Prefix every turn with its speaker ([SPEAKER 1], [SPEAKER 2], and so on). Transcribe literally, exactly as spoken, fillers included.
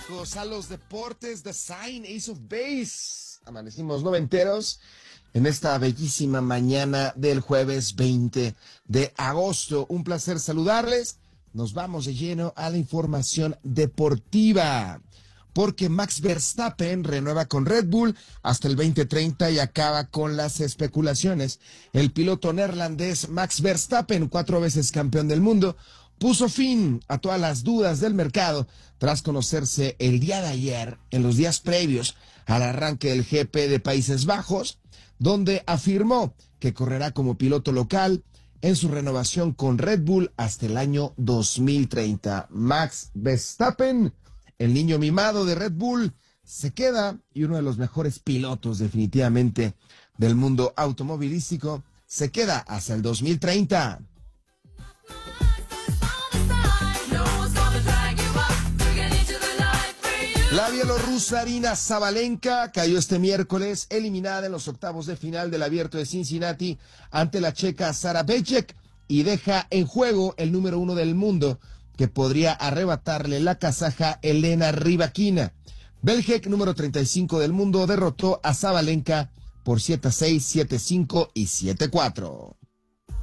[SPEAKER 1] Chicos, a los deportes, The Sign, Ace of Base. Amanecimos noventeros en esta bellísima mañana del jueves veinte de agosto. Un placer saludarles. Nos vamos de lleno a la información deportiva, porque Max Verstappen renueva con Red Bull hasta el veinte treinta y acaba con las especulaciones. El piloto neerlandés Max Verstappen, cuatro veces campeón del mundo, puso fin a todas las dudas del mercado tras conocerse el día de ayer, en los días previos al arranque del G P de Países Bajos, donde afirmó que correrá como piloto local en su renovación con Red Bull hasta el año dos mil treinta. Max Verstappen, el niño mimado de Red Bull, se queda, y uno de los mejores pilotos definitivamente del mundo automovilístico, se queda hasta el dos mil treinta. La bielorrusa Aryna Sabalenka cayó este miércoles, eliminada en los octavos de final del Abierto de Cincinnati ante la checa Sara Bejek, y deja en juego el número uno del mundo, que podría arrebatarle la kazaja Elena Rybakina. Bejek, número treinta y cinco del mundo, derrotó a Sabalenka por siete a seis, siete a cinco y siete a cuatro.